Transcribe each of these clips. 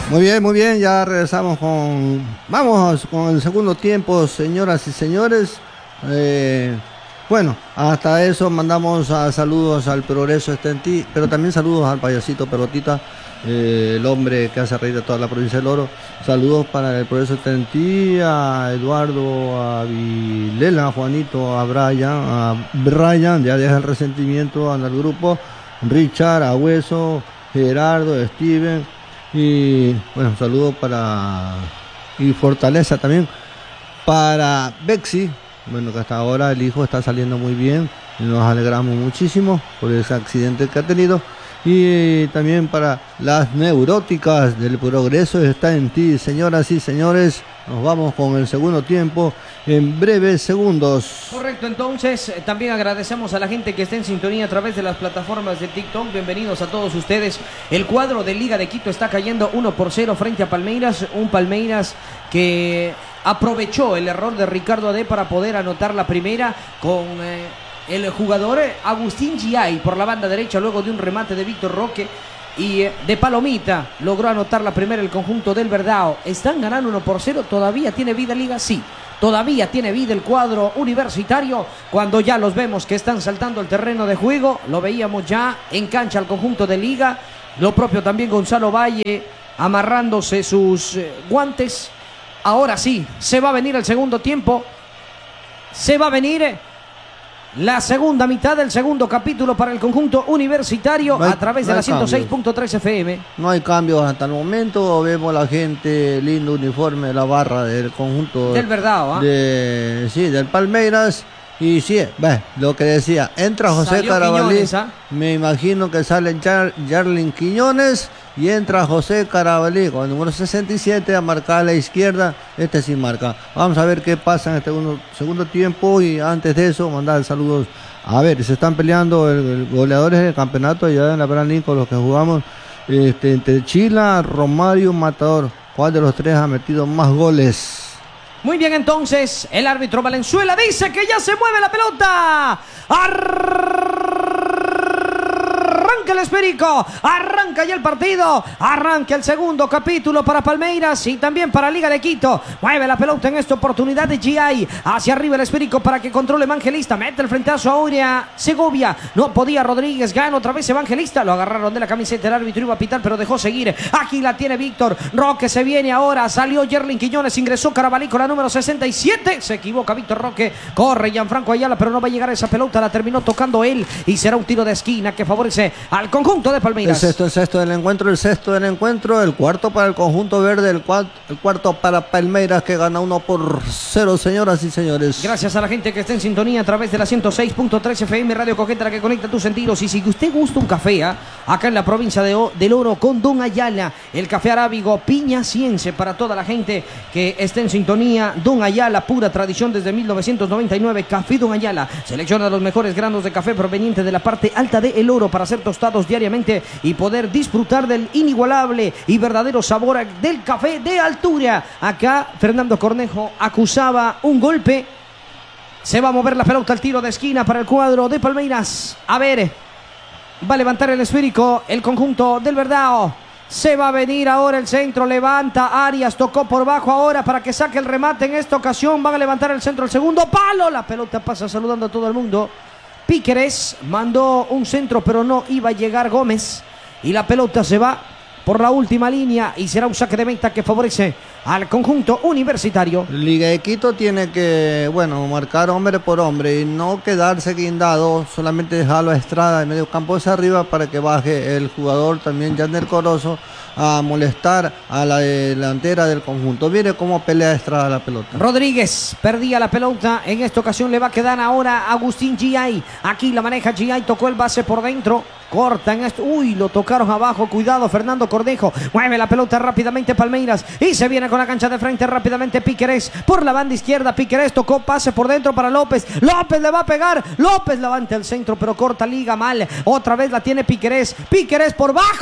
Muy bien, ya regresamos vamos con el segundo tiempo, señoras y señores. Bueno, hasta eso mandamos saludos al Progreso está en ti, pero también saludos al payasito Pelotita, el hombre que hace reír a toda la provincia del Oro. Saludos para el Progreso está en ti, a Eduardo, a Vilela, a Juanito, a Brian, ya deja el resentimiento al grupo, Richard, a Hueso, Gerardo, Steven, y bueno, saludos y fortaleza también para Bexi. Bueno, que hasta ahora el hijo está saliendo muy bien y nos alegramos muchísimo por ese accidente que ha tenido. Y también para las neuróticas del Progreso está en ti, señoras y señores. Nos vamos con el segundo tiempo en breves segundos. Correcto, entonces también agradecemos a la gente que está en sintonía a través de las plataformas de TikTok. Bienvenidos a todos ustedes. El cuadro de Liga de Quito está cayendo 1-0 frente a Palmeiras. Un Palmeiras que aprovechó el error de Ricardo Ade para poder anotar la primera con el jugador Agustín Giai por la banda derecha, luego de un remate de Víctor Roque y de Palomita logró anotar la primera el conjunto del Verdao. Están ganando 1-0, todavía tiene vida Liga, sí, todavía tiene vida el cuadro universitario cuando ya los vemos que están saltando el terreno de juego. Lo veíamos ya en cancha al conjunto de Liga, lo propio también Gonzalo Valle amarrándose sus guantes. Ahora sí, se va a venir el segundo tiempo, se va a venir la segunda mitad del segundo capítulo para el conjunto universitario a través de la 106.3 FM. No hay cambios hasta el momento. Vemos la gente, lindo uniforme, la barra del conjunto del Verdao, del Palmeiras. Y sí, lo que decía, entra José Carabalí, me imagino que sale Jarlin Quiñones y entra José Carabalí con el número 67 a marcar a la izquierda, sin marca. Vamos a ver qué pasa en este segundo tiempo y antes de eso mandar saludos. A ver, se están peleando el goleadores del campeonato allá en la Branín con los que jugamos, entre Chila, Romario, Matador. ¿Cuál de los tres ha metido más goles? Muy bien, entonces, el árbitro Valenzuela dice que ya se mueve la pelota. Arranca el esférico, arranca ya el partido, arranca el segundo capítulo para Palmeiras y también para Liga de Quito. Mueve la pelota en esta oportunidad de Giai, hacia arriba el esférico para que controle Evangelista, mete el frentazo a Aurea Segovia, no podía Rodríguez, gana otra vez Evangelista, lo agarraron de la camiseta, el árbitro iba a pitar pero dejó seguir. Aquí la tiene Víctor Roque, se viene ahora, salió Jarlin Quiñones, ingresó Carabalí con la número 67, se equivoca Víctor Roque, corre Gianfranco Ayala pero no va a llegar a esa pelota, la terminó tocando él y será un tiro de esquina que favorece al conjunto de Palmeiras. El sexto del encuentro, el cuarto para el conjunto verde, el cuarto para Palmeiras que gana 1-0, señoras y señores. Gracias a la gente que está en sintonía a través de la 106.3 FM Radio Coqueta, la que conecta tus sentidos. Y si usted gusta un café, acá en la provincia del Oro con Don Ayala, el café arábigo Piña Ciense para toda la gente que está en sintonía. Don Ayala, pura tradición desde 1999, Café Don Ayala selecciona los mejores granos de café provenientes de la parte alta de El Oro para ser tostados diariamente y poder disfrutar del inigualable y verdadero sabor del café de altura. Acá Fernando Cornejo acusaba un golpe. Se va a mover la pelota al tiro de esquina para el cuadro de Palmeiras. A ver, va a levantar el esférico el conjunto del Verdao. Se va a venir ahora el centro, levanta Arias, tocó por bajo ahora para que saque el remate. En esta ocasión van a levantar el centro, el segundo palo, la pelota pasa saludando a todo el mundo. Píqueres mandó un centro pero no iba a llegar Gómez y la pelota se va por la última línea y será un saque de meta que favorece al conjunto universitario. Liga de Quito tiene que, marcar hombre por hombre y no quedarse guindado, solamente dejarlo a Estrada de medio campo hacia arriba para que baje el jugador también Yander Corozo a molestar a la delantera del conjunto. Mire cómo pelea Estrada la pelota. Rodríguez perdía la pelota, en esta ocasión le va a quedar ahora Agustín Giai. Aquí la maneja Giai, tocó el base por dentro. Corta en esto, lo tocaron abajo, cuidado Fernando Cornejo, mueve la pelota rápidamente Palmeiras y se viene con la cancha de frente rápidamente Píqueres por la banda izquierda, Píqueres tocó pase por dentro para López, López le va a pegar, López levanta el centro pero corta Liga mal, otra vez la tiene Píqueres, Píqueres por bajo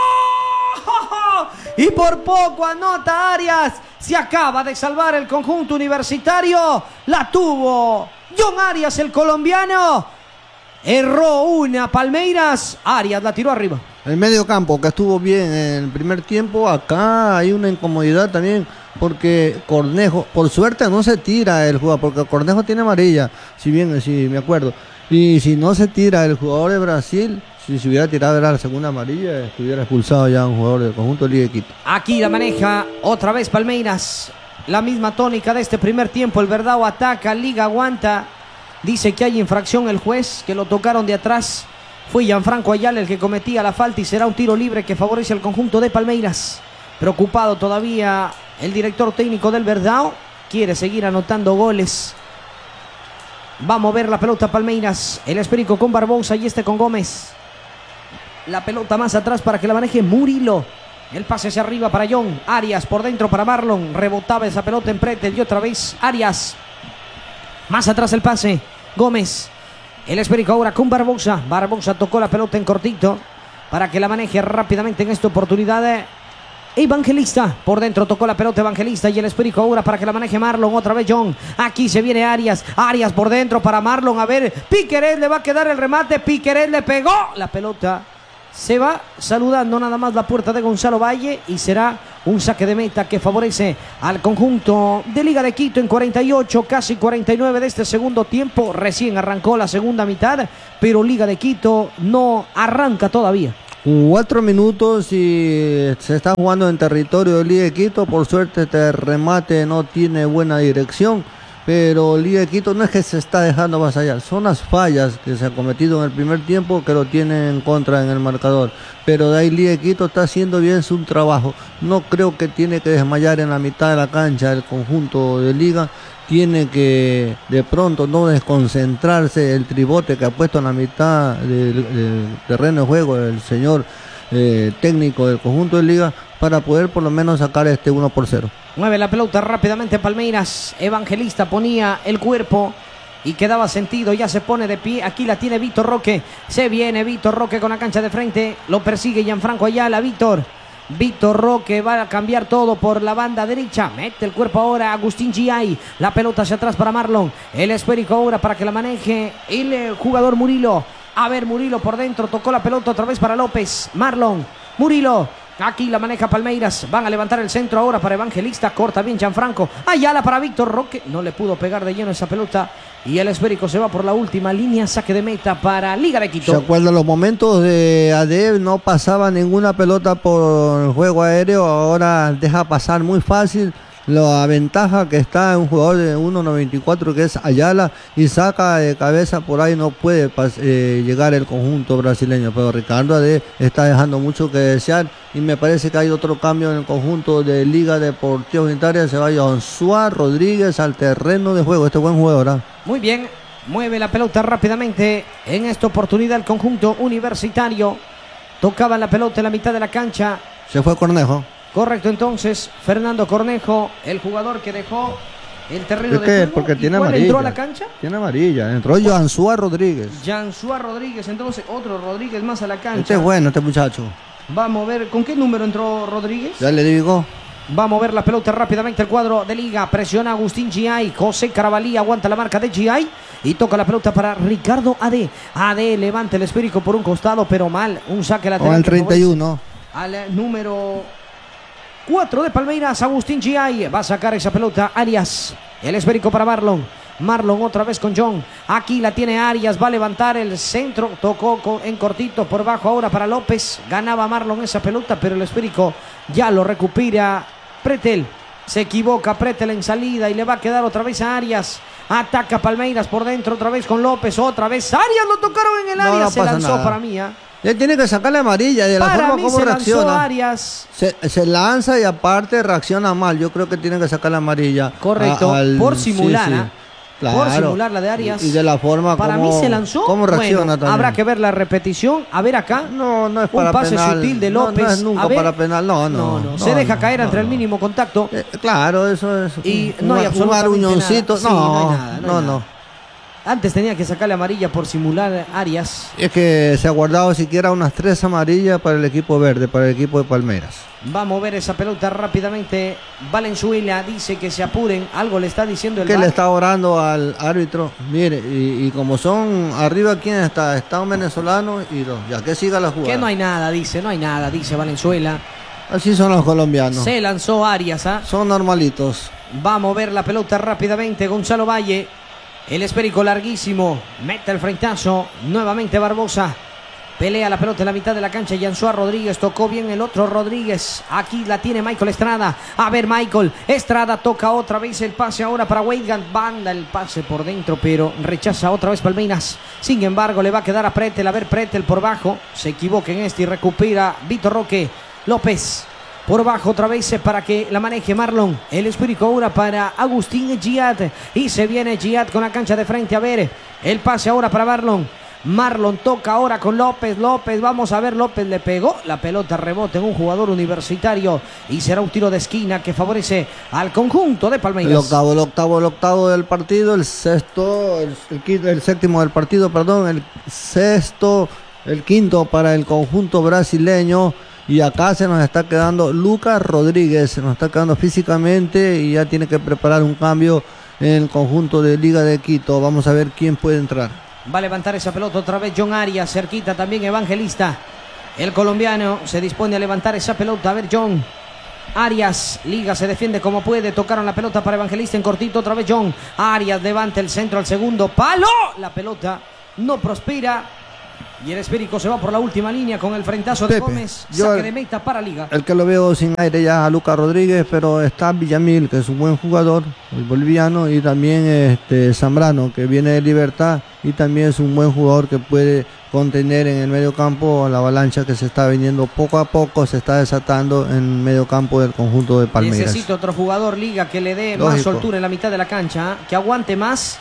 y por poco anota Arias, se acaba de salvar el conjunto universitario, la tuvo John Arias el colombiano. Erró una Palmeiras, Arias la tiró arriba. El medio campo, que estuvo bien en el primer tiempo, acá hay una incomodidad también, porque Cornejo, por suerte no se tira el jugador, porque Cornejo tiene amarilla, si bien, si me acuerdo. Y si no se tira el jugador de Brasil, si se hubiera tirado era la segunda amarilla, estuviera expulsado ya un jugador del conjunto de Liga de Quito. Aquí la maneja otra vez Palmeiras. La misma tónica de este primer tiempo. El Verdao ataca, Liga aguanta. Dice que hay infracción el juez, que lo tocaron de atrás. Fue Gianfranco Ayala el que cometía la falta y será un tiro libre que favorece al conjunto de Palmeiras. Preocupado todavía el director técnico del Verdao. Quiere seguir anotando goles. Va a mover la pelota Palmeiras. El esférico con Barbosa y este con Gómez. La pelota más atrás para que la maneje Murilo. El pase hacia arriba para John. Arias por dentro para Marlon. Rebotaba esa pelota en Pretel y otra vez Arias. Más atrás el pase. Gómez. El esférico ahora con Barbosa. Barbosa tocó la pelota en cortito para que la maneje rápidamente en esta oportunidad. Evangelista. Por dentro tocó la pelota Evangelista y el esférico ahora para que la maneje Marlon. Otra vez John. Aquí se viene Arias. Arias por dentro para Marlon. A ver, Piquerez le va a quedar el remate. Piquerez le pegó. La pelota se va saludando nada más la puerta de Gonzalo Valle y será un saque de meta que favorece al conjunto de Liga de Quito en 48, casi 49 de este segundo tiempo. Recién arrancó la segunda mitad, pero Liga de Quito no arranca todavía. 4 minutos y se está jugando en territorio de Liga de Quito. Por suerte este remate no tiene buena dirección, pero Liga de Quito no es que se está dejando más allá, son las fallas que se han cometido en el primer tiempo que lo tienen en contra en el marcador. Pero de ahí Liga de Quito está haciendo bien su trabajo. No creo que tiene que desmayar en la mitad de la cancha el conjunto de Liga. Tiene que de pronto no desconcentrarse el tribote que ha puesto en la mitad del terreno de juego el señor técnico del conjunto de Liga para poder por lo menos sacar este 1-0. Mueve la pelota rápidamente Palmeiras. Evangelista ponía el cuerpo y quedaba sentido. Ya se pone de pie. Aquí la tiene Víctor Roque. Se viene Víctor Roque con la cancha de frente. Lo persigue Gianfranco Ayala. Víctor Roque va a cambiar todo por la banda derecha. Mete el cuerpo ahora Agustín Giay. La pelota hacia atrás para Marlon. El esférico ahora para que la maneje el jugador Murilo. A ver, Murilo por dentro. Tocó la pelota otra vez para López. Marlon. Murilo. Aquí la maneja Palmeiras. Van a levantar el centro ahora para Evangelista. Corta bien Gianfranco. Ayala para Víctor Roque. No le pudo pegar de lleno esa pelota. Y el esférico se va por la última línea. Saque de meta para Liga de Quito. ¿Se acuerdan los momentos de ADEV? No pasaba ninguna pelota por el juego aéreo. Ahora deja pasar muy fácil. La ventaja que está en un jugador de 1.94 que es Ayala y saca de cabeza por ahí, no puede llegar el conjunto brasileño, pero Ricardo ADEV está dejando mucho que desear y me parece que hay otro cambio en el conjunto de Liga Deportiva Unitaria. Se va Josué Rodríguez al terreno de juego, este buen jugador, ¿eh? Muy bien, mueve la pelota rápidamente en esta oportunidad el conjunto universitario. Tocaba la pelota en la mitad de la cancha. Se fue Cornejo. Correcto, entonces, Fernando Cornejo, el jugador que dejó el terreno de juego. Porque tiene ¿Cuál amarilla. entró a la cancha? Tiene amarilla, entró Josué Rodríguez. Josué Rodríguez, entonces otro Rodríguez más a la cancha. Este es bueno, este muchacho. Va a mover, ¿con qué número entró Rodríguez? Ya le digo. Va a mover la pelota rápidamente el cuadro de Liga. Presiona Agustín Giay. José Carabalí aguanta la marca de Giay. Y toca la pelota para Ricardo AD. AD levanta el esférico por un costado, pero mal. Un saque lateral. Con el 31. Al número 4 de Palmeiras, Agustín Giay. Va a sacar esa pelota Arias. El esférico para Marlon. Marlon otra vez con John. Aquí la tiene Arias. Va a levantar el centro. Tocó en cortito por bajo ahora para López. Ganaba Marlon esa pelota, pero el esférico ya lo recupera Pretel. Se equivoca Pretel en salida y le va a quedar otra vez a Arias. Ataca Palmeiras por dentro otra vez con López. Otra vez Arias, lo tocaron en el área. No se lanzó nada. para mí. Él tiene que sacar la amarilla de la Para forma mí como se lanzó reacciona. Arias. Se lanza y aparte reacciona mal. Yo creo que tiene que sacar la amarilla. Correcto, por simular. Sí, sí. Claro. Por simular la de Arias. Y de la forma para como, mí se lanzó. ¿Cómo reacciona bueno, también? habrá que ver la repetición. A ver acá. No es para un pase penal. sutil de López. No es nunca para penal. No. Se deja caer entre el mínimo contacto. Claro, eso es. Y no hay absolutamente un aruñoncito. nada. Sí, no hay nada. Antes tenía que sacarle amarilla por simular Arias. Es que se ha guardado siquiera unas 3 amarillas para el equipo verde, para el equipo de Palmeiras. Va a mover esa pelota rápidamente. Valenzuela dice que se apuren. Algo le está diciendo el Que VAR. le está orando al árbitro. Mire, y como son arriba, ¿quién está? Está un venezolano y dos. Ya que siga la jugada. Que no hay nada, dice Valenzuela. Así son los colombianos. Se lanzó Arias, ¿ah? Son normalitos. Va a mover la pelota rápidamente Gonzalo Valle. El esférico larguísimo. Mete el frentazo. Nuevamente Barbosa. Pelea la pelota en la mitad de la cancha. Yanzúa Rodríguez. Tocó bien el otro Rodríguez. Aquí la tiene Michael Estrada. A ver, Michael. Estrada toca otra vez el pase ahora para Weigand. Banda el pase por dentro, pero rechaza otra vez Palmeiras. Sin embargo, le va a quedar a Pretel. A ver, Pretel por bajo. Se equivoca en este y recupera Vitor Roque. López. Por bajo otra vez para que la maneje Marlon. El esférico ahora para Agustín Giat. Y se viene Giat con la cancha de frente. A ver, el pase ahora para Marlon. Marlon toca ahora con López. López, vamos a ver, López le pegó. La pelota rebota en un jugador universitario. Y será un tiro de esquina que favorece al conjunto de Palmeiras. El octavo del partido. El séptimo del partido, perdón. El quinto para el conjunto brasileño. Y acá se nos está quedando Lucas Rodríguez, se nos está quedando físicamente y ya tiene que preparar un cambio en el conjunto de Liga de Quito. Vamos a ver quién puede entrar. Va a levantar esa pelota otra vez John Arias, cerquita también Evangelista. El colombiano se dispone a levantar esa pelota. A ver, John Arias, Liga se defiende como puede. Tocaron la pelota para Evangelista en cortito. Otra vez John Arias levanta el centro al segundo palo. La pelota no prospera. Y el esférico se va por la última línea con el frentazo de Gómez. Saque de meta para Liga. El que lo veo sin aire ya a Lucas Rodríguez, pero está Villamil, que es un buen jugador, el boliviano, y también Zambrano, que viene de Libertad, y también es un buen jugador que puede contener en el medio campo la avalancha que se está viniendo poco a poco, se está desatando en el medio campo del conjunto de Palmeiras. Necesita otro jugador, Liga, que le dé más soltura en la mitad de la cancha, que aguante más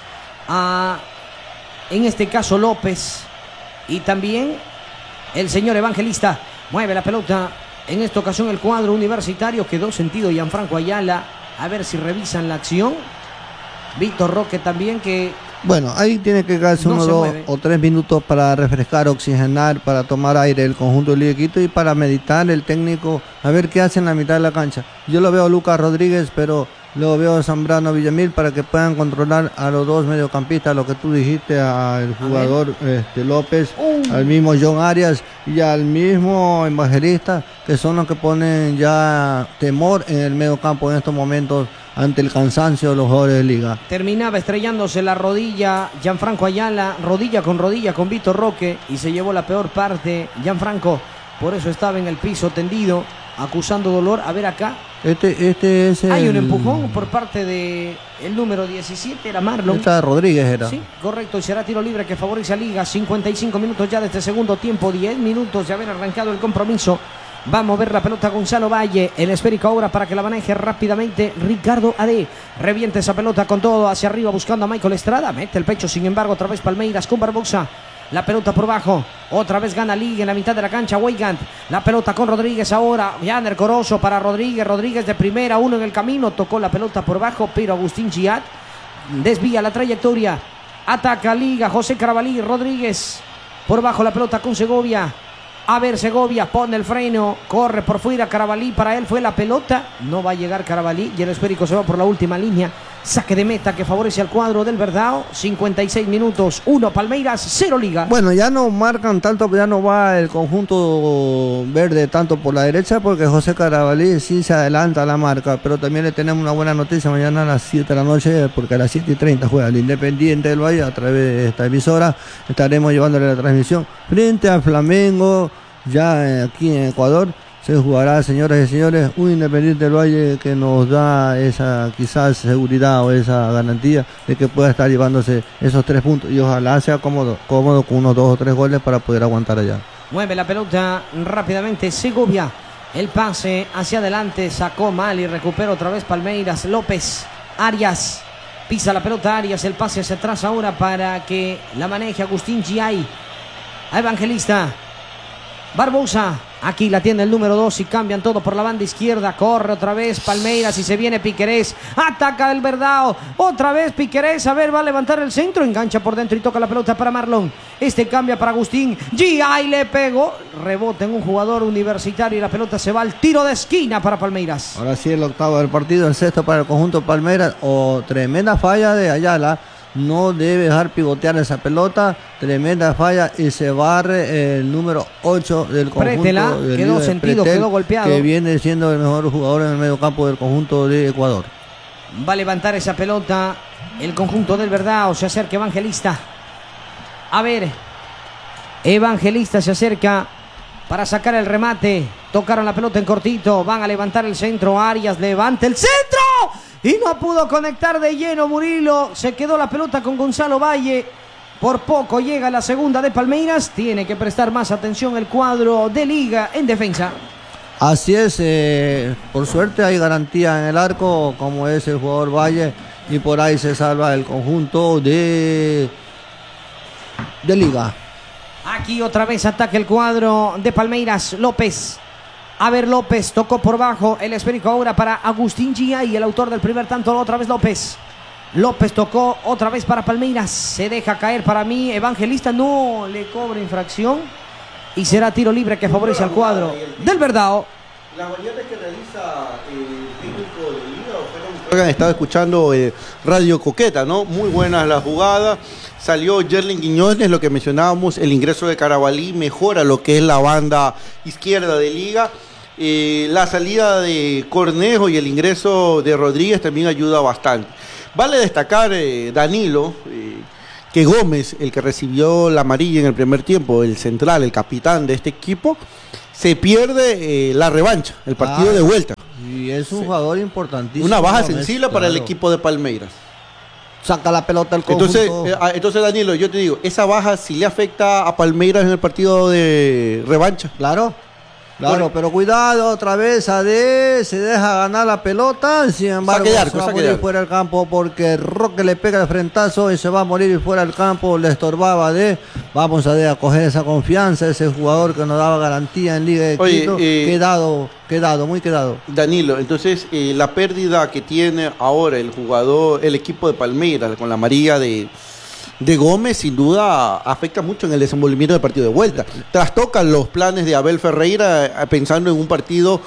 en este caso López. Y también el señor Evangelista mueve la pelota. En esta ocasión el cuadro universitario quedó sentido Gianfranco Ayala. A ver si revisan la acción. Víctor Roque también que... Bueno, ahí tiene que quedarse unos 2 o 3 minutos para refrescar, oxigenar, para tomar aire el conjunto de Liga de Quito y para meditar el técnico a ver qué hace en la mitad de la cancha. Yo lo veo a Lucas Rodríguez, pero luego veo a Zambrano Villamil para que puedan controlar a los dos mediocampistas, lo que tú dijiste, al jugador López, al mismo John Arias y al mismo Evangelista, que son los que ponen ya temor en el mediocampo en estos momentos ante el cansancio de los jugadores de Liga. Terminaba estrellándose la rodilla Gianfranco Ayala, rodilla con Víctor Roque, y se llevó la peor parte Gianfranco, por eso estaba en el piso tendido, acusando dolor. A ver acá. Hay un empujón por parte de el número 17, era Marlon. Esta Rodríguez era. Sí, correcto, y será tiro libre que favorece a Liga. 55 minutos ya de este segundo tiempo, 10 minutos de haber arrancado el compromiso. Va a mover la pelota Gonzalo Valle. El esférico ahora para que la maneje rápidamente Ricardo Ade. Revienta esa pelota con todo hacia arriba buscando a Michael Estrada. Mete el pecho, sin embargo, otra vez Palmeiras con Barbosa. La pelota por bajo. Otra vez gana Liga en la mitad de la cancha. Weigand. La pelota con Rodríguez ahora. Yander Corozo para Rodríguez. Rodríguez de primera. Uno en el camino. Tocó la pelota por bajo. Pero Agustín Giat desvía la trayectoria. Ataca Liga. José Carabalí. Rodríguez. Por bajo la pelota con Segovia. A ver, Segovia pone el freno, corre por fuera Carabalí, para él fue la pelota, no va a llegar Carabalí y el esférico se va por la última línea. Saque de meta que favorece al cuadro del Verdao. 56 minutos, 1 Palmeiras, 0 Liga. Bueno, ya no marcan tanto, ya no va el conjunto verde tanto por la derecha, porque José Carabalí sí se adelanta a la marca, pero también le tenemos una buena noticia mañana a las 7 de la noche, porque a las 7:30 juega el Independiente del Valle a través de esta emisora. Estaremos llevándole la transmisión frente al Flamengo, ya aquí en Ecuador. Se jugará, señoras y señores, un Independiente del Valle que nos da esa quizás seguridad o esa garantía de que pueda estar llevándose esos 3 puntos y ojalá sea cómodo con unos 2 o 3 goles para poder aguantar allá. Mueve la pelota rápidamente Segovia, el pase hacia adelante, sacó mal y recupera otra vez Palmeiras. López, Arias, pisa la pelota Arias, el pase hacia atrás ahora para que la maneje Agustín Giai. A Evangelista. Barbosa, aquí la tiene el número 2 y cambian todo por la banda izquierda. Corre otra vez Palmeiras y se viene Piquerés. Ataca el Verdao. Otra vez Piquerés. A ver, va a levantar el centro. Engancha por dentro y toca la pelota para Marlon. Este cambia para Agustín. G.I. le pegó. Rebota en un jugador universitario y la pelota se va al tiro de esquina para Palmeiras. Ahora sí, el octavo del partido, el sexto para el conjunto Palmeiras. Tremenda falla de Ayala. No debe dejar pivotear esa pelota. Tremenda falla y se barre el número 8 del conjunto. Prétela, quedó sentido, Pretel, quedó golpeado. Que viene siendo el mejor jugador en el medio campo del conjunto de Ecuador. Va a levantar esa pelota el conjunto del Verdao. Se acerca Evangelista. A ver, Evangelista se acerca para sacar el remate. Tocaron la pelota en cortito. Van a levantar el centro. Arias levanta el centro. Y no pudo conectar de lleno Murilo. Se quedó la pelota con Gonzalo Valle. Por poco llega la segunda de Palmeiras. Tiene que prestar más atención el cuadro de Liga en defensa. Así es. Por suerte hay garantía en el arco, como es el jugador Valle. Y por ahí se salva el conjunto de Liga. Aquí otra vez ataca el cuadro de Palmeiras. López. A ver, López tocó por bajo. El esférico ahora para Agustín G.I. y el autor del primer tanto, otra vez López. López tocó otra vez para Palmeiras. Se deja caer para mí. Evangelista no le cobra infracción. Y será tiro libre que favorece al cuadro del Verdao. Las variantes que realiza el técnico de Liga. Han estado escuchando Radio Coqueta, ¿no? Muy buenas las jugadas. Salió Yerlin Quiñones, lo que mencionábamos, el ingreso de Carabalí mejora lo que es la banda izquierda de Liga. La salida de Cornejo y el ingreso de Rodríguez también ayuda bastante. Vale destacar, Danilo, que Gómez, el que recibió la amarilla en el primer tiempo, el central, el capitán de este equipo, se pierde la revancha, el partido de vuelta. Y es un jugador importantísimo. Una baja Gómez, sensible para el equipo de Palmeiras. Saca la pelota al conjunto. Entonces, Danilo, yo te digo, esa baja sí le afecta a Palmeiras en el partido de revancha. Claro, pero cuidado, otra vez AD se deja ganar la pelota, sin embargo se va a morir fuera del campo porque Roque le pega el frentazo y se va a morir fuera del campo, le estorbaba a AD. Vamos a coger esa confianza, ese jugador que nos daba garantía en Liga de Quito. Quedado, muy quedado. Danilo, entonces la pérdida que tiene ahora el equipo de Palmeiras con la amarilla de Gómez, sin duda afecta mucho en el desenvolvimiento del partido de vuelta. Trastocan los planes de Abel Ferreira pensando en un partido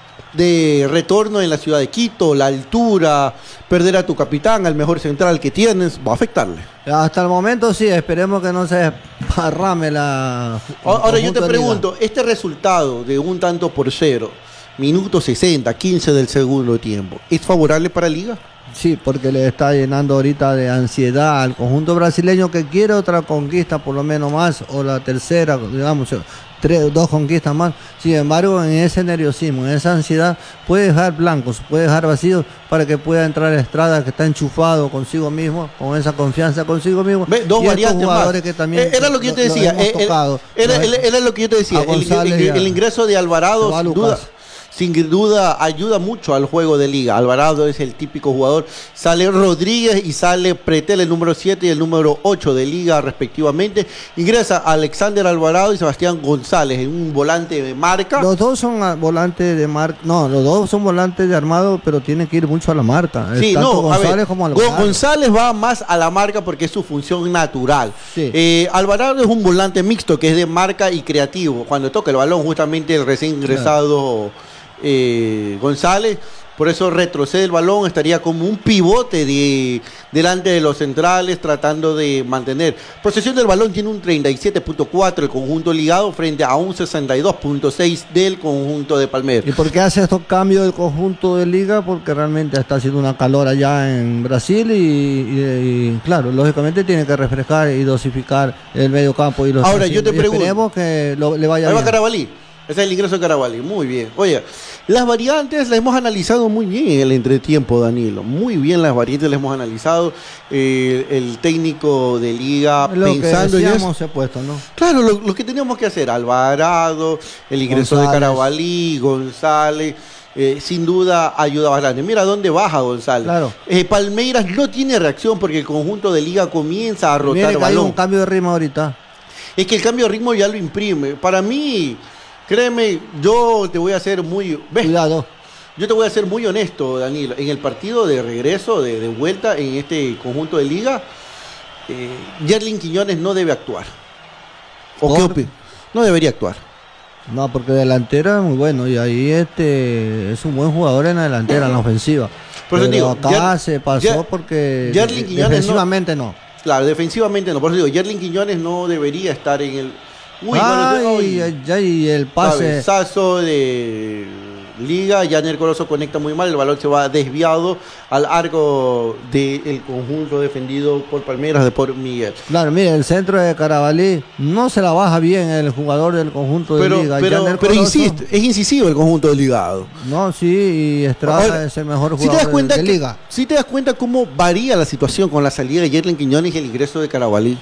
de retorno en la ciudad de Quito, la altura, perder a tu capitán, al mejor central que tienes, va a afectarle. Hasta el momento sí, esperemos que no se parrame la... Ahora yo te pregunto, este resultado de 1-0, minuto 60, 15 del segundo tiempo, ¿es favorable para Liga? Sí, porque le está llenando ahorita de ansiedad al conjunto brasileño que quiere otra conquista por lo menos más, o la tercera, digamos, 2 conquistas más. Sin embargo, en ese nerviosismo, en esa ansiedad, puede dejar blancos, puede dejar vacíos para que pueda entrar Estrada, que está enchufado consigo mismo, con esa confianza consigo mismo. Dos variantes más. Que también era lo que yo te decía. Era lo que yo te decía. El ingreso de Alvarado, sin duda ayuda mucho al juego de Liga. Alvarado es el típico jugador. Sale Rodríguez y sale Pretel, el número 7 y el número 8 de Liga respectivamente. Ingresa Alexander Alvarado y Sebastián González en un volante de marca. Los dos son volantes de marca. No, los dos son volantes de armado, pero tienen que ir mucho a la marca. Sí, tanto González como Alvarado. González va más a la marca porque es su función natural. Sí. Alvarado es un volante mixto que es de marca y creativo. Cuando toca el balón, justamente el recién ingresado... González, por eso retrocede el balón, estaría como un pivote delante de los centrales tratando de mantener. Posesión del balón tiene un 37.4 el conjunto ligado frente a un 62.6 del conjunto de Palmeiras. ¿Y por qué hace estos cambios del conjunto de Liga? Porque realmente está haciendo una calor allá en Brasil y claro, lógicamente tiene que refrescar y dosificar el medio campo. Y ahora yo te pregunto, esperemos que le vaya bien. Carabalí. Ese es el ingreso de Carabalí, muy bien. Oye, las variantes las hemos analizado muy bien en el entretiempo, Danilo. Muy bien las variantes las hemos analizado. El técnico de Liga pensando en eso. Se ha puesto, ¿no? Claro, lo que teníamos que hacer, Alvarado, el ingreso de Carabalí, González. Sin duda ayuda bastante. Mira dónde baja González. Claro. Palmeiras no tiene reacción porque el conjunto de Liga comienza a rotar balón. Hay un cambio de ritmo ahorita. Es que el cambio de ritmo ya lo imprime. Para mí, créeme, yo te voy a ser muy... Cuidado. Yo te voy a ser muy honesto, Danilo. En el partido de regreso, de vuelta en este conjunto de liga, Yerlin Quiñones no debe actuar. ¿O qué opinas? No debería actuar. No, porque delantero es muy bueno y ahí es un buen jugador en la delantera, en la ofensiva. Por eso digo, acá se pasó porque Yerlin Quiñones defensivamente no. Claro, defensivamente no. Por eso digo, Yerlin Quiñones no debería estar en el... Y el pase... Cabezazo de liga, Yaner Corozo conecta muy mal, el balón se va desviado al arco del conjunto defendido por Palmeiras, por Miguel. Claro, mire, el centro de Carabalí no se la baja bien el jugador del conjunto de liga. Pero insiste, es incisivo el conjunto de ligado. No, sí, y Estrada es el mejor jugador de liga. Si te das cuenta cómo varía la situación con la salida de Yerlin Quiñones y el ingreso de Carabalí.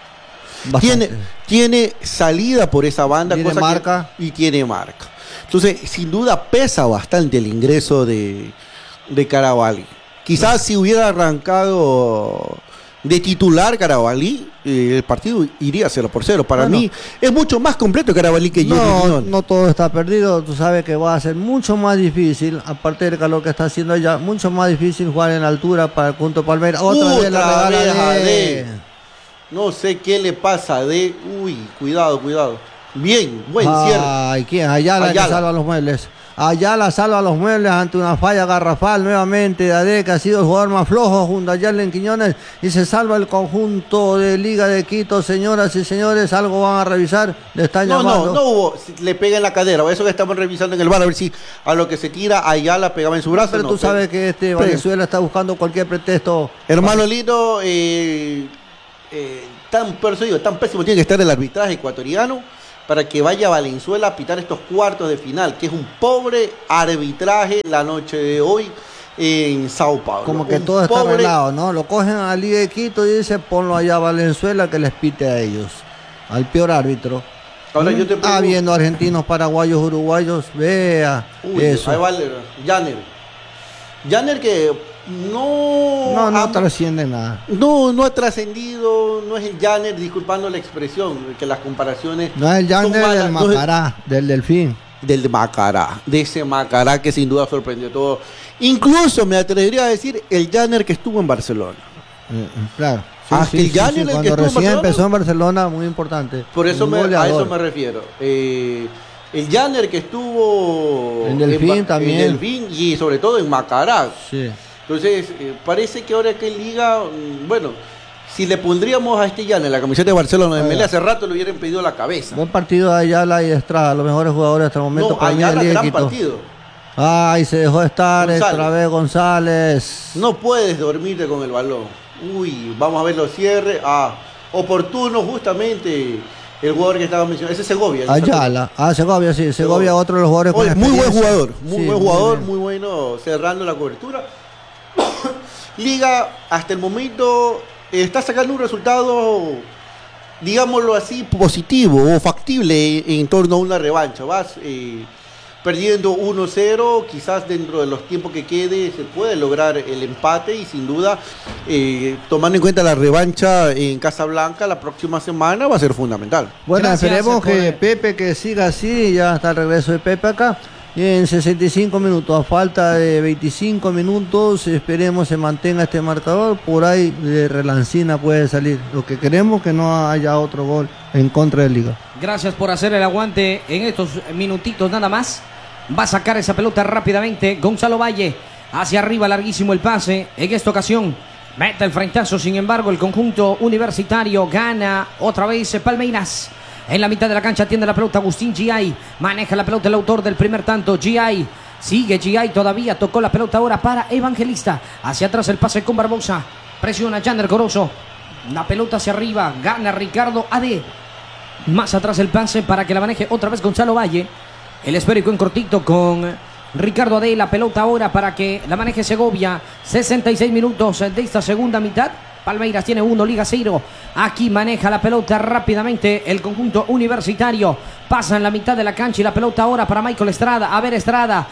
Tiene salida por esa banda, tiene marca. Y tiene marca. Entonces, sin duda pesa bastante el ingreso de Carabalí. Quizás si hubiera arrancado de titular Carabalí, el partido iría 0-0. Para mí es mucho más completo Carabalí que Yerlin. No todo está perdido. Tú sabes que va a ser mucho más difícil, aparte del calor que está haciendo allá, mucho más difícil jugar en altura para el conjunto Palmeiras. Otra vez la regala de... No sé qué le pasa de... Uy, cuidado. Bien, buen cierre. Ay, ¿quién? Ayala que salva los muebles. Ayala salva los muebles ante una falla garrafal nuevamente de Ade, que ha sido el jugador más flojo junto a Yerlin Quiñones, y se salva el conjunto de Liga de Quito. Señoras y señores, algo van a revisar. Le están llamando. No hubo. Le pega en la cadera. Eso que estamos revisando en el VAR, a ver si a lo que se tira Ayala pegaba en su brazo. Pero tú sabes que Venezuela está buscando cualquier pretexto. Hermano Lino, tan pésimo tiene que estar el arbitraje ecuatoriano para que vaya a Valenzuela a pitar estos cuartos de final, que es un pobre arbitraje la noche de hoy en Sao Paulo. Como que todo está arreglado, ¿no? Lo cogen a la Liga de Quito y dicen, ponlo allá a Valenzuela que les pite a ellos, al peor árbitro. Ahora yo te pregunto, habiendo argentinos, paraguayos, uruguayos, vea eso. Ahí va Yaner que no trasciende nada. No ha trascendido, no es el Yaner, disculpando la expresión, que las comparaciones... No es el Yaner del Macará, del Delfín. Del Macará, de ese Macará que sin duda sorprendió todo. Incluso me atrevería a decir el Yaner que estuvo en Barcelona. Claro. El Yaner cuando recién empezó en Barcelona, muy importante. Por eso a eso me refiero. El Yaner que estuvo en Delfín también. En Delfín y sobre todo en Macará. Sí. Entonces, parece que ahora que Liga, bueno, si le pondríamos a este Yaner la camiseta de Barcelona de Melé, hace rato le hubieran pedido la cabeza. Buen partido de Ayala y Estrada, los mejores jugadores hasta el momento. No, Ayala, gran partido. Ay, se dejó estar otra vez González. No puedes dormirte con el balón. Uy, vamos a ver los cierres. Oportuno justamente el jugador que estaba mencionando. Ese es Segovia. Ayala. Segovia, sí. Segovia, otro de los jugadores. Oye, muy buen jugador. Muy buen jugador, muy bueno cerrando la cobertura. Liga, hasta el momento, está sacando un resultado, digámoslo así, positivo o factible en torno a una revancha. Vas perdiendo 1-0, quizás dentro de los tiempos que quede se puede lograr el empate y sin duda, tomando en cuenta la revancha en Casablanca la próxima semana, va a ser fundamental. Bueno, esperemos que Pepe que siga así, ya está el regreso de Pepe acá. Y en 65 minutos, a falta de 25 minutos, esperemos se mantenga este marcador. Por ahí de relancina puede salir. Lo que queremos que no haya otro gol en contra de Liga. Gracias por hacer el aguante en estos minutitos nada más. Va a sacar esa pelota rápidamente Gonzalo Valle. Hacia arriba, larguísimo el pase. En esta ocasión mete el frentazo. Sin embargo, el conjunto universitario gana otra vez Palmeiras. En la mitad de la cancha atiende la pelota Agustín G.I. Maneja la pelota el autor del primer tanto, G.I. Sigue G.I. todavía. Tocó la pelota ahora para Evangelista. Hacia atrás el pase con Barbosa. Presiona Yander Corozo. La pelota hacia arriba. Gana Ricardo Ade. Más atrás el pase para que la maneje otra vez Gonzalo Valle. El esférico en cortito con Ricardo Ade. La pelota ahora para que la maneje Segovia. 66 minutos de esta segunda mitad. Palmeiras tiene 1, Liga 0. Aquí maneja la pelota rápidamente el conjunto universitario. Pasa en la mitad de la cancha y la pelota ahora para Michael Estrada. A ver, Estrada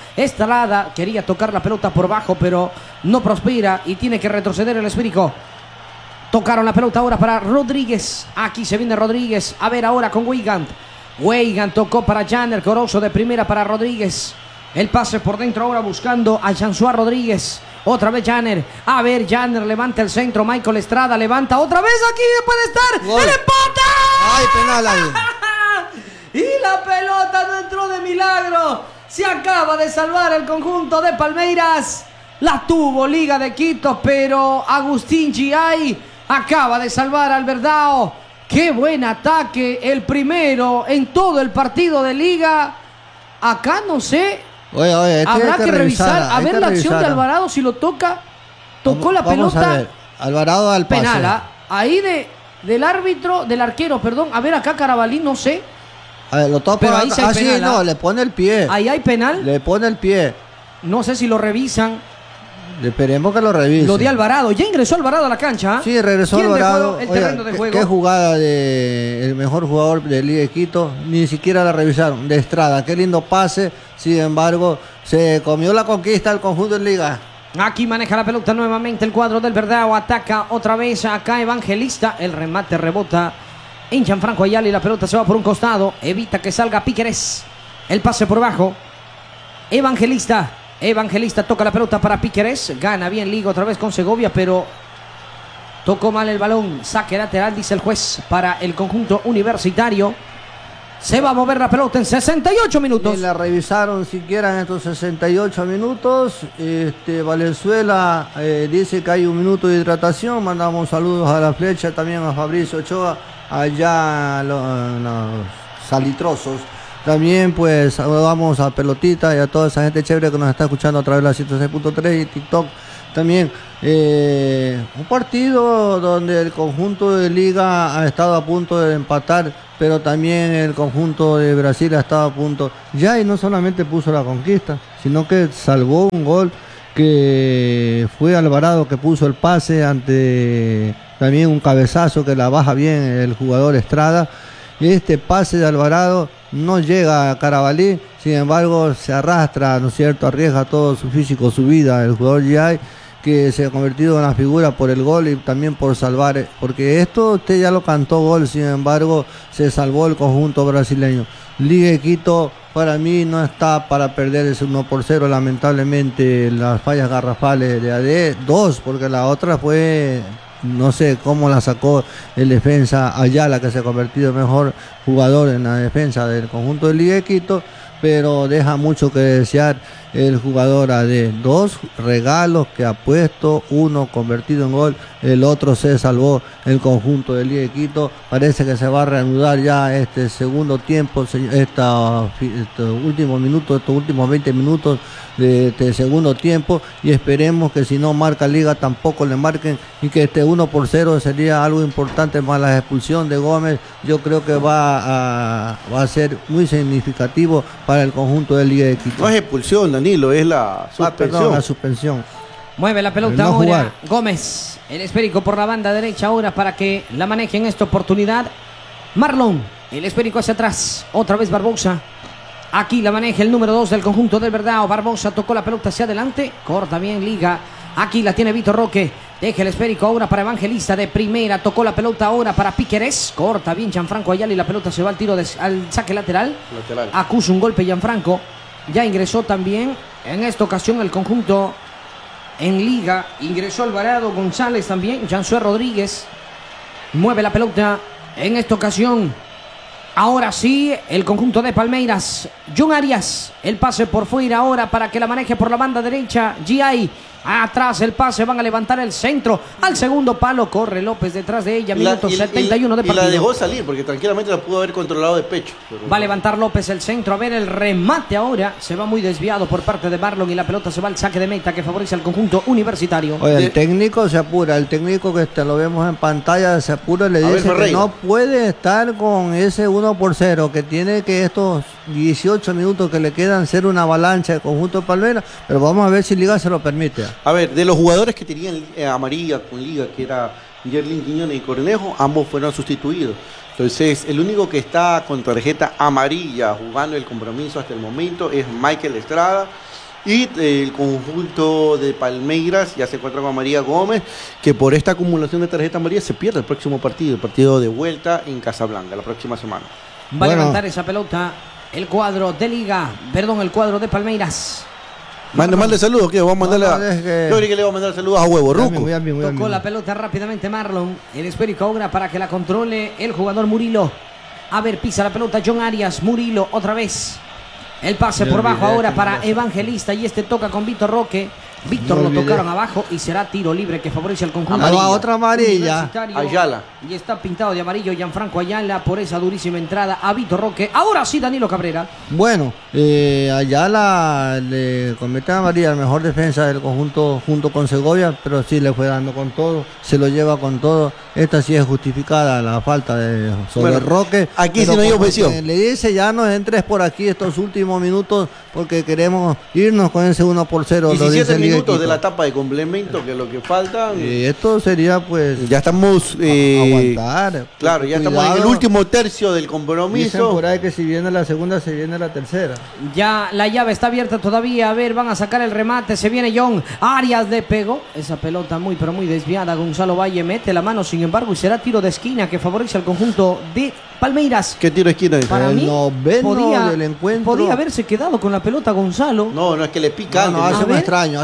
quería tocar la pelota por bajo, pero no prospera y tiene que retroceder el esférico. Tocaron la pelota ahora para Rodríguez. Aquí se viene Rodríguez. A ver ahora con Weigand. Weigand tocó para Janner. Corozo de primera para Rodríguez. El pase por dentro ahora buscando a Jansuá Rodríguez. Otra vez Janner. A ver, Janner levanta el centro. Michael Estrada levanta otra vez. Aquí puede estar. Gol. ¡El empate! ¡Ay, penal ahí! Y la pelota no entró de milagro. Se acaba de salvar el conjunto de Palmeiras. La tuvo Liga de Quito, pero Agustín Giay acaba de salvar al Verdao. ¡Qué buen ataque! El primero en todo el partido de Liga. Acá no sé. Oye, Habrá que revisar. A ver la acción de Alvarado si lo toca. Tocó la pelota. Vamos a ver. Alvarado al pase. Penal. Ahí del árbitro, del arquero, perdón. A ver acá Carabalí, no sé. A ver, lo topa. Pero ahí sí hay penal, no, le pone el pie. Ahí hay penal. Le pone el pie. No sé si lo revisan. Esperemos que lo revise. Lo de Alvarado. Ya ingresó Alvarado a la cancha. Sí, regresó ¿Quién Alvarado. dejó el terreno de juego? Qué jugada del mejor jugador de Liga de Quito. Ni siquiera la revisaron. De Estrada. Qué lindo pase. Sin embargo, se comió la conquista el conjunto de Liga. Aquí maneja la pelota nuevamente el cuadro del Verdao. Ataca otra vez acá Evangelista. El remate rebota en Gianfranco Ayala y la pelota se va por un costado. Evita que salga Piquerés. El pase por abajo. Evangelista toca la pelota para Piquerés. Gana bien Liga otra vez con Segovia, pero tocó mal el balón. Saque lateral, dice el juez, para el conjunto universitario. Se va a mover la pelota en 68 minutos. Ni la revisaron siquiera en estos 68 minutos. Valenzuela dice que hay un minuto de hidratación. Mandamos saludos a la flecha, también a Fabricio Ochoa, allá los salitrosos. También pues saludamos a Pelotita y a toda esa gente chévere que nos está escuchando a través de la 106.3 y TikTok. También un partido donde el conjunto de Liga ha estado a punto de empatar, pero también el conjunto de Brasil ha estado a punto. Ya y no solamente puso la conquista, sino que salvó un gol que fue Alvarado que puso el pase ante también un cabezazo que la baja bien el jugador Estrada. Este pase de Alvarado no llega a Carabalí, sin embargo se arrastra, ¿no es cierto? Arriesga todo su físico, su vida, el jugador Giay, que se ha convertido en la figura por el gol y también por salvar, porque esto usted ya lo cantó gol, sin embargo se salvó el conjunto brasileño. Liga de Quito para mí no está para perder ese 1-0, lamentablemente las fallas garrafales de AD, 2, porque la otra fue... No sé cómo la sacó el defensa Ayala, que se ha convertido en mejor jugador en la defensa del conjunto de Liga de Quito, pero deja mucho que desear el jugador AD. 2 regalos que ha puesto, uno convertido en gol, el otro se salvó el conjunto de Liga de Quito. Parece que se va a reanudar ya este segundo tiempo, estos últimos minutos, estos últimos 20 minutos de este segundo tiempo, y esperemos que si no marca Liga tampoco le marquen y que este 1-0 sería algo importante, más la expulsión de Gómez. Yo creo que va a ser muy significativo para el conjunto de Liga de Quito. No es expulsión, Danilo, es la suspensión. Perdón, la suspensión. Mueve la pelota No ahora jugar. Gómez, el esférico por la banda derecha ahora para que la maneje en esta oportunidad Marlon, el esférico hacia atrás, otra vez Barbosa. Aquí la maneja el número 2 del conjunto del Verdao. Barbosa tocó la pelota hacia adelante. Corta bien Liga. Aquí la tiene Vitor Roque. Deja el esférico ahora para Evangelista de primera. Tocó la pelota ahora para Piquerés. Corta bien Gianfranco Ayala y la pelota se va al tiro al saque lateral. Acusa un golpe Gianfranco. Ya ingresó también en esta ocasión el conjunto en Liga. Ingresó Alvarado González también. Jansué Rodríguez. Mueve la pelota en esta ocasión. Ahora sí, el conjunto de Palmeiras. John Arias, el pase por fuera ahora para que la maneje por la banda derecha. Giay, atrás el pase, van a levantar el centro. Al segundo palo, corre López detrás de ella. Minuto 71 de partido. Y la dejó salir porque tranquilamente la pudo haber controlado de pecho. Va a levantar López el centro. A ver el remate ahora. Se va muy desviado por parte de Marlon y la pelota se va al saque de meta que favorece al conjunto universitario. Oye, el técnico se apura, el técnico que lo vemos en pantalla se apura, le dice que no puede estar con ese 1-0, que tiene que estos 18 minutos que le quedan ser una avalancha de conjunto de Palmeiras, pero vamos a ver si Liga se lo permite. A ver, de los jugadores que tenían amarilla con Liga, que era Yerlin Quiñones y Cornejo, ambos fueron sustituidos. Entonces, el único que está con tarjeta amarilla jugando el compromiso hasta el momento es Michael Estrada. Y el conjunto de Palmeiras ya se encuentra con María Gómez, que por esta acumulación de tarjetas amarillas se pierde el próximo partido, el partido de vuelta en Casablanca, la próxima semana. Va a levantar esa pelota el cuadro de Liga, perdón, el cuadro de Palmeiras. Mande saludos, que vamos a mandarle yo creo que le voy a mandar saludos a Huevo Ruco. Tocó la pelota rápidamente Marlon, el esférico ahora para que la controle el jugador Murilo. A ver, pisa la pelota John Arias, Murilo otra vez. El pase por bajo ahora para Evangelista y este toca con Víctor Roque. Víctor lo tocaron abajo y será tiro libre que favorece al conjunto. Otra amarilla. Ayala. Y está pintado de amarillo Gianfranco Ayala por esa durísima entrada a Víctor Roque. Ahora sí, Danilo Cabrera. Bueno, Ayala le comete amarilla, el mejor defensa del conjunto junto con Segovia, pero sí le fue dando con todo, se lo lleva con todo. Esta sí es justificada la falta sobre Roque. Aquí sí no hay objeción. Le dice, ya no entres por aquí estos últimos minutos porque queremos irnos con ese 1-0. 17 minutos de la etapa de complemento, que es lo que falta. Y esto sería pues... Ya estamos... aguantar. Claro, ya estamos en el último tercio del compromiso. Dicen por ahí que si viene la segunda, se viene la tercera. Ya la llave está abierta todavía. A ver, van a sacar el remate. Se viene John Arias, le pegó esa pelota muy, pero muy desviada. Gonzalo Valle mete la mano, sin embargo, y será tiro de esquina que favorece al conjunto de Palmeiras. ¿Qué tiro de esquina? Para mí, del encuentro. podía haberse quedado con la pelota Gonzalo. No, es que le pica. No, hace un extraño.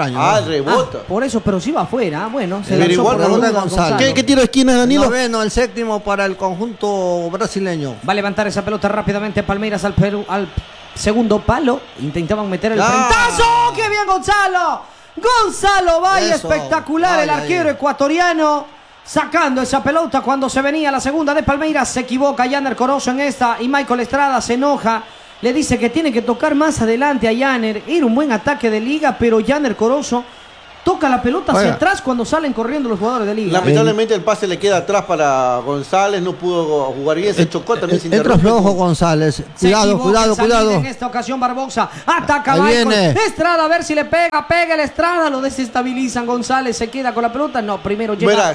Rebota. Por eso, pero sí va afuera. Bueno, se Pero lanzó igual por la rebota duda Gonzalo. ¿Qué tiro de esquina, Danilo? El séptimo para el conjunto brasileño. Va a levantar esa pelota rápidamente Palmeiras al segundo palo. Intentaban meter el frentazo. ¡Qué bien, Gonzalo! Gonzalo Valle, espectacular el arquero ecuatoriano. Sacando esa pelota cuando se venía la segunda de Palmeiras. Se equivoca Yaner Corozo en esta y Michael Estrada se enoja. Le dice que tiene que tocar más adelante a Yaner. Era un buen ataque de Liga, pero Yaner Corozo toca la pelota hacia atrás cuando salen corriendo los jugadores de Liga. Lamentablemente el pase le queda atrás para González, no pudo jugar bien, se chocó también. Entra flojo González. Cuidado. En esta ocasión Barbosa ataca a Michael Estrada, a ver si le pega el Estrada, lo desestabilizan. González se queda con la pelota. No, primero llega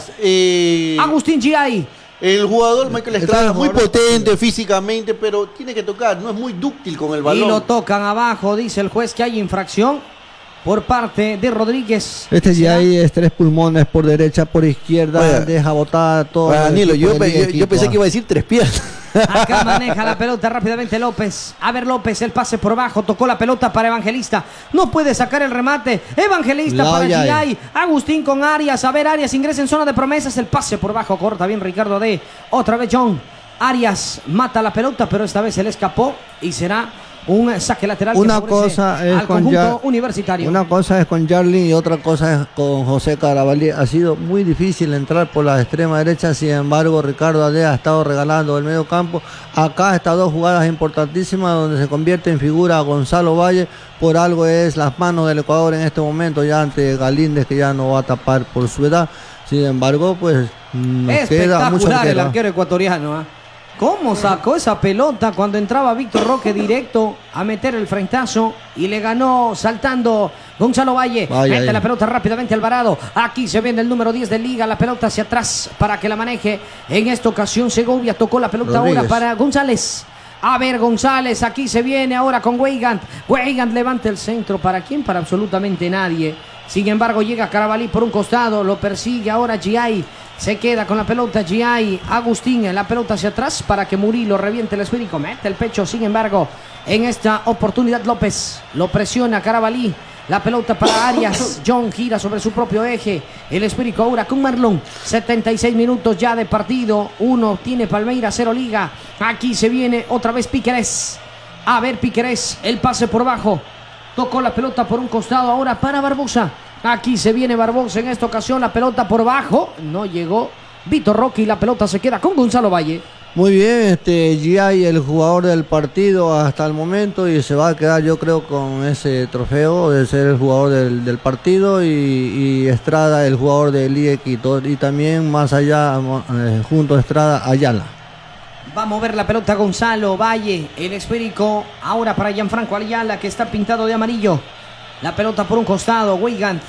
Agustín Giai. El jugador Michael Estrada muy potente físicamente, pero tiene que tocar, no es muy dúctil con el balón. Y lo tocan abajo, dice el juez que hay infracción por parte de Rodríguez. Ya hay 3 pulmones por derecha, por izquierda, deja botada todo. Danilo, yo pensé que iba a decir 3 piernas. Acá maneja la pelota rápidamente López. A ver, López, el pase por abajo. Tocó la pelota para Evangelista. No puede sacar el remate. Evangelista para Giai. Agustín con Arias. A ver, Arias ingresa en zona de promesas. El pase por abajo. Corta bien Ricardo D. Otra vez John. Arias mata la pelota, pero esta vez se le escapó y será un saque lateral que favorece al conjunto universitario. Una cosa es con Jarlin y otra cosa es con José Carabalí. Ha sido muy difícil entrar por la extrema derecha, sin embargo Ricardo Adea ha estado regalando el medio campo. Acá estas 2 jugadas importantísimas donde se convierte en figura a Gonzalo Valle. Por algo es las manos del Ecuador en este momento ya ante Galíndez, que ya no va a tapar por su edad. Sin embargo, pues espectacular mucho el arquero ecuatoriano, ¿Cómo sacó esa pelota cuando entraba Víctor Roque directo a meter el frentazo y le ganó saltando Gonzalo Valle? Mete la pelota rápidamente Alvarado. Aquí se viene el número 10 de Liga. La pelota hacia atrás para que la maneje. En esta ocasión Segovia tocó la pelota ahora para González. A ver, González, aquí se viene ahora con Weigand. Weigand levanta el centro. ¿Para quién? Para absolutamente nadie. Sin embargo, llega Carabalí por un costado. Lo persigue ahora Giai. Se queda con la pelota Giai. Agustín en la pelota hacia atrás para que Murilo reviente el esférico. Mete el pecho. Sin embargo, en esta oportunidad López lo presiona Carabalí. La pelota para Arias. John gira sobre su propio eje. El esférico ahora con Marlon. 76 minutos ya de partido. 1 tiene Palmeiras, 0 Liga. Aquí se viene otra vez Piquerés. A ver, Piquerés. El pase por abajo. Tocó la pelota por un costado ahora para Barbosa. Aquí se viene Barbosa en esta ocasión. La pelota por abajo. No llegó Víctor Roque y la pelota se queda con Gonzalo Valle. Muy bien, Giai, el jugador del partido hasta el momento, y se va a quedar, yo creo, con ese trofeo de ser el jugador del partido, y Estrada, el jugador de Liga Quito, y también más allá, junto a Estrada, Ayala. Va a mover la pelota Gonzalo Valle, el esférico ahora para Gianfranco Ayala, que está pintado de amarillo. La pelota por un costado, Weigand.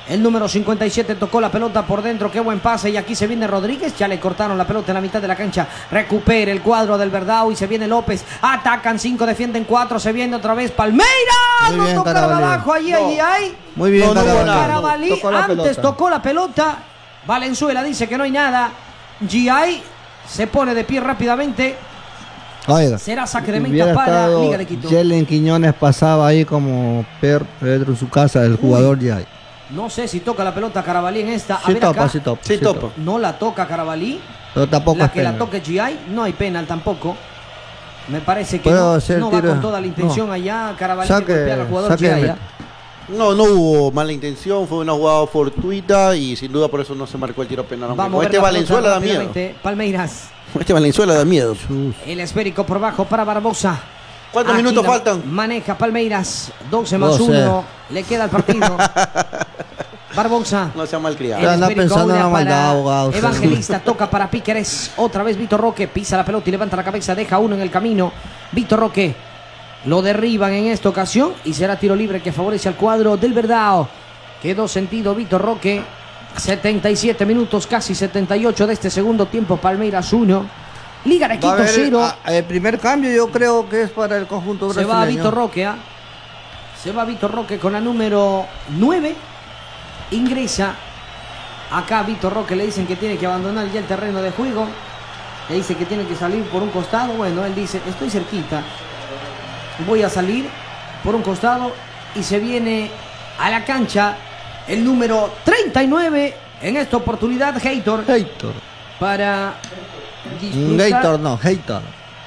El número 57 tocó la pelota por dentro. Qué buen pase. Y aquí se viene Rodríguez. Ya le cortaron la pelota en la mitad de la cancha. Recupera el cuadro del Verdao. Y se viene López. Atacan 5, defienden 4. Se viene otra vez Palmeiras. Muy bien, No tocaron Carabalí. abajo. Allí, No. ahí. Muy bien, No, no hubo Carabalí. nada. Carabalí Tocó la antes pelota. tocó la pelota. Valenzuela dice que no hay nada. G.I. se pone de pie rápidamente. Oiga, Será saque de hubiera meta para estado Liga de Quito. Jelen Quiñones pasaba ahí como Pedro en su casa, el jugador de ahí. No sé si toca la pelota Carabalí en esta. A Sí ver topa, acá. sí topa. Sí topa. No la toca Carabalí. Pero tampoco La es que la penal. toque GI, no hay penal tampoco. Me parece que Puedo no, hacer no va tiro- con toda la intención no. allá. Carabalí Saque- de golpear al jugador saque de GI. meta. No, no hubo mala intención, fue una jugada fortuita y sin duda por eso no se marcó el tiro penal. Aunque Vamos a con ver este la Valenzuela pelota da miedo. rápidamente. Palmeiras. Con este Valenzuela da miedo. El esférico por bajo para Barbosa. ¿Cuántos Aquí minutos la faltan? Maneja Palmeiras. 12 más 12. 1. Le queda el partido. Barbosa. No sea malcriado. Ya anda esférico pensando en ahora la maldad, para abogado. Evangelista, toca para Píqueres. Otra vez Vitor Roque pisa la pelota y levanta la cabeza, deja uno en el camino. Vitor Roque lo derriban en esta ocasión y será tiro libre que favorece al cuadro del Verdao. Quedó sentido Vitor Roque. 77 minutos, casi 78 de este segundo tiempo. Palmeiras 1. Liga de Va a Quito haber 0. el primer cambio yo creo que es para el conjunto Se brasileño. va Vitor Roque, ¿ah? Se va Vitor Roque con la número 9. Ingresa acá Vitor Roque. Le dicen que tiene que abandonar ya el terreno de juego. Le dice que tiene que salir por un costado. Bueno, él dice, estoy cerquita. Voy a salir por un costado. Y se viene a la cancha el número 39. En esta oportunidad, Heitor. Heitor. Para disputar. Heitor no, Heitor.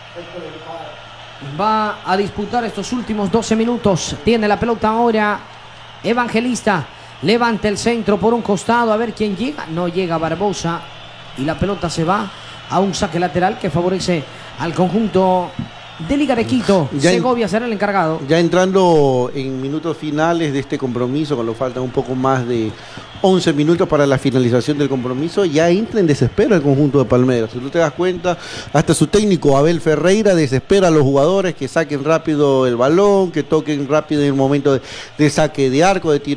Va a disputar estos últimos 12 minutos. Tiene la pelota ahora Evangelista. Levanta el centro por un costado. A ver quién llega. No llega Barbosa. Y la pelota se va a un saque lateral que favorece al conjunto de Liga de Quito. Ya Segovia será el encargado. Ya entrando en minutos finales de este compromiso, cuando faltan un poco más de 11 minutos para la finalización del compromiso, ya entra en desespero el conjunto de Palmeiras. Si tú te das cuenta, hasta su técnico Abel Ferreira desespera a los jugadores que saquen rápido el balón, que toquen rápido en el momento de saque de arco, de tiro